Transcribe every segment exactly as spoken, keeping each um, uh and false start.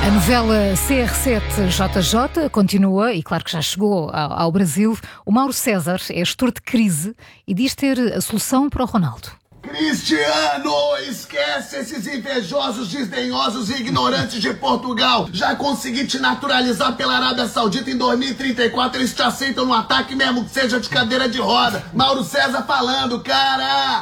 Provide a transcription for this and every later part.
A novela C R sete J J continua e claro que já chegou ao, ao Brasil. O Mauro César é gestor de crise e diz ter a solução para o Ronaldo. Cristiano, esquece esses invejosos, desdenhosos e ignorantes de Portugal. Já consegui te naturalizar pela Arábia Saudita em dois mil e trinta e quatro. Eles te aceitam no ataque mesmo que seja de cadeira de roda. Mauro César falando, cara!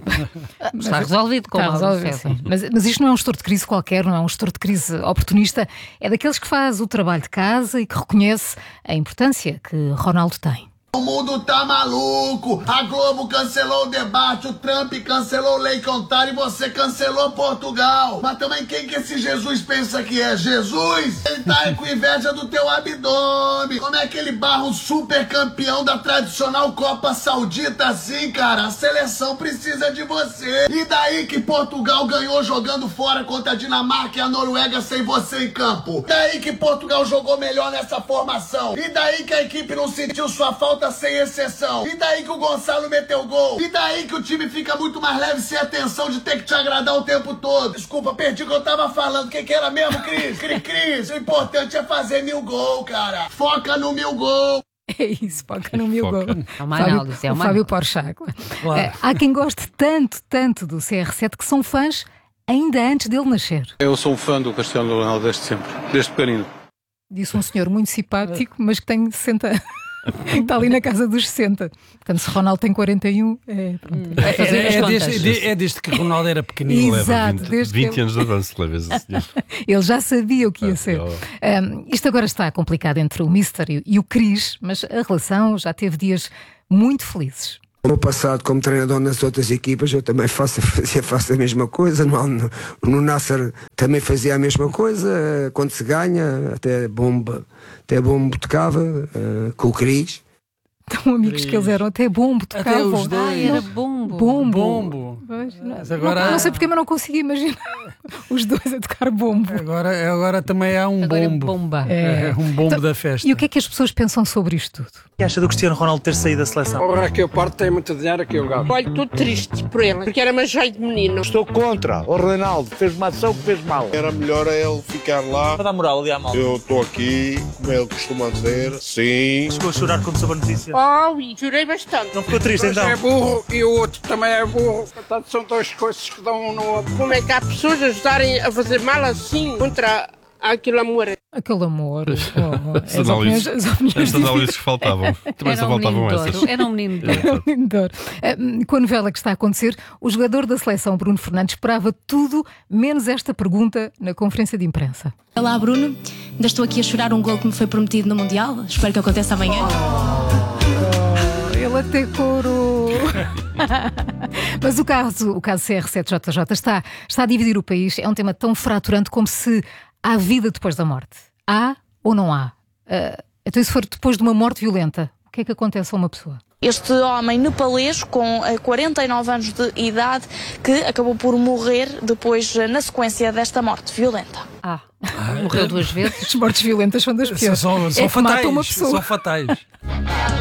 Está resolvido com o Mauro César. Mas, mas isto não é um gestor de crise qualquer, não é um gestor de crise oportunista. É daqueles que faz o trabalho de casa e que reconhece a importância que Ronaldo tem. O mundo tá maluco, a Globo cancelou o debate, o Trump cancelou o Lei Contrária e você cancelou Portugal. Mas também quem que esse Jesus pensa que é? Jesus? Ele tá aí com inveja do teu abdômen. Como é que ele barra um super campeão da tradicional Copa Saudita assim, cara? A seleção precisa de você. E daí que Portugal ganhou jogando fora contra a Dinamarca e a Noruega sem você em campo? E daí que Portugal jogou melhor nessa formação? E daí que a equipe não sentiu sua falta sem exceção? E daí que o Gonçalo meteu gol? E daí que o time fica muito mais leve sem a tensão de ter que te agradar o tempo todo? Desculpa, perdi o que eu tava falando. O que que era mesmo, Cris? Cris, Cris, o importante é fazer mil gol, cara. Foca no mil gol. É isso, foca no mil gol. É uma análise, é uma o Fábio Porchat. Claro. É, há quem goste tanto, tanto do C R sete que são fãs ainda antes dele nascer. Eu sou um fã do Cristiano Ronaldo desde sempre, desde pequenino. Disse um senhor muito simpático, mas que tem sessenta... Está ali na casa dos sessenta. Portanto, se Ronaldo tem quarenta e um, é, pronto. É, é, é, desde, de, é desde que Ronaldo era pequenino. Exato, leva desde vinte ele... anos de avanço, leva esse senhor. Ele já sabia o que ia ah, ser. Um, isto agora está complicado entre o Mister e o Cris, mas a relação já teve dias muito felizes. No meu passado, como treinador nas outras equipas, eu também faço, fazia, faço a mesma coisa. No, no, no Nasser também fazia a mesma coisa. Quando se ganha, até bomba, até bombo tocava, uh, com o Cris. Tão amigos Cris. Que eles eram, até bombo tocavam. Até os dois. Ah, era bombo. Bombo. bombo. Pois, não, mas agora... não, não sei porque, mas não consegui imaginar os dois a tocar bombo. Agora, agora também há um agora bombo. É bomba. É, é um bombo então, da festa. E o que é que as pessoas pensam sobre isto tudo? O que acha do Cristiano Ronaldo ter saído da seleção? Ora, que eu parto tem muito dinheiro aqui, o gato. Olha, estou triste por ele, porque era uma joia de menino. Estou contra. O Ronaldo fez uma ação que fez mal. Era melhor ele ficar lá. Para dar moral ali à malta. Eu estou aqui, como ele costuma dizer. Sim. Chegou a chorar quando soube a notícia? Oh, chorei bastante. Não ficou triste então? Um é burro e o outro também é burro. Portanto, são duas coisas que dão um no outro. Como é que há pessoas a ajudarem a fazer mal assim contra aquele amor? Aquele amor. Oh, as análises, as opiniões as análises que faltavam. Também só um faltavam essas. Era um menino de ouro. Era um menino de ouro. Com a novela que está a acontecer, o jogador da seleção, Bruno Fernandes, esperava tudo menos esta pergunta na conferência de imprensa. Olá, Bruno. Ainda estou aqui a chorar um gol que me foi prometido no Mundial. Espero que aconteça amanhã. Oh, ele até corou. Mas o caso, o caso C R sete J J está, está a dividir o país. É um tema tão fraturante como se há vida depois da morte. Há ou não há? Uh, então, e se for depois de uma morte violenta, o que é que acontece a uma pessoa? Este homem nepalês com quarenta e nove anos de idade que acabou por morrer depois na sequência desta morte violenta. Ah, morreu duas vezes. As mortes violentas são das piores. São, são, é são que matam fatais. uma pessoa. São fatais.